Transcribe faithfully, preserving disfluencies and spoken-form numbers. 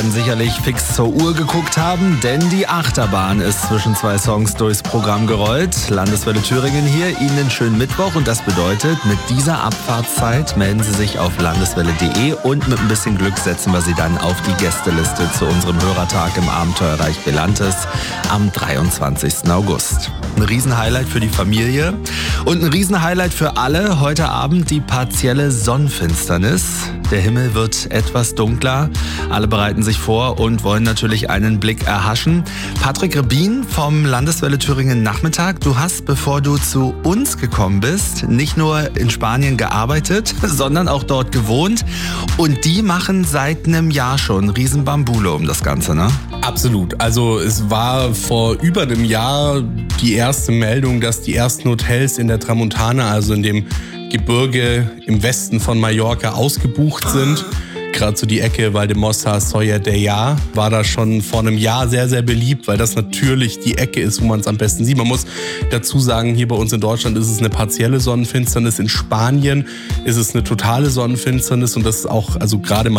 Sicherlich fix zur Uhr geguckt haben, denn die Achterbahn ist zwischen zwei Songs durchs Programm gerollt. Landeswelle Thüringen hier, Ihnen einen schönen Mittwoch und das bedeutet, mit dieser Abfahrtszeit melden Sie sich auf landeswelle punkt de und mit ein bisschen Glück setzen wir Sie dann auf die Gästeliste zu unserem Hörertag im Abenteuerreich Belantes am dreiundzwanzigsten August. Ein Riesenhighlight für die Familie und ein Riesenhighlight für alle. Heute Abend die partielle Sonnenfinsternis. Der Himmel wird etwas dunkler. Alle bereiten sich vor und wollen natürlich einen Blick erhaschen. Patrick Rebin vom Landeswelle Thüringen Nachmittag. Du hast, bevor du zu uns gekommen bist, nicht nur in Spanien gearbeitet, sondern auch dort gewohnt. Und die machen seit einem Jahr schon Riesenbambule um das Ganze, ne? Absolut. Also es war vor über einem Jahr die erste Meldung, dass die ersten Hotels in der Tramontana, also in dem Gebirge im Westen von Mallorca, ausgebucht sind. Gerade so die Ecke Valdemossa, Solla de Jahr war da schon vor einem Jahr sehr, sehr beliebt, weil das natürlich die Ecke ist, wo man es am besten sieht. Man muss dazu sagen, hier bei uns in Deutschland ist es eine partielle Sonnenfinsternis. In Spanien ist es eine totale Sonnenfinsternis und das ist auch, also gerade